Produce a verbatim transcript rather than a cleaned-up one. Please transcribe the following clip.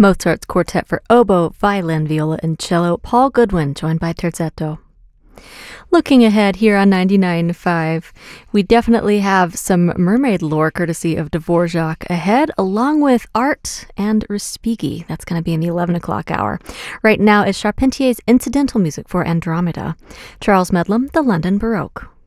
Mozart's Quartet for Oboe, Violin, Viola, and Cello, Paul Goodwin, joined by Terzetto. Looking ahead here on ninety-nine point five, we definitely have some mermaid lore courtesy of Dvorak ahead, along with art and Respighi. That's going to be in the eleven o'clock hour. Right now is Charpentier's incidental music for Andromeda. Charles Medlam, The London Baroque.